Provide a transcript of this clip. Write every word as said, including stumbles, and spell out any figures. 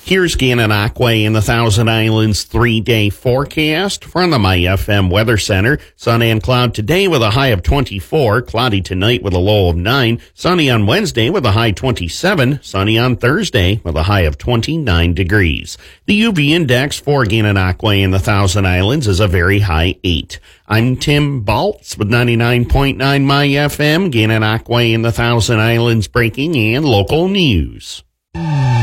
Here's Gananoque and the Thousand Islands three-day forecast from the My F M Weather Center. Sun and cloud today with a high of twenty-four. Cloudy tonight with a low of nine. Sunny on Wednesday with a high twenty-seven. Sunny on Thursday with a high of twenty-nine degrees. The U V index for Gananoque and the Thousand Islands is a very high eight. I'm Tim Baltz with ninety-nine point nine My F M, Gananoque and the Thousand Islands breaking and local news.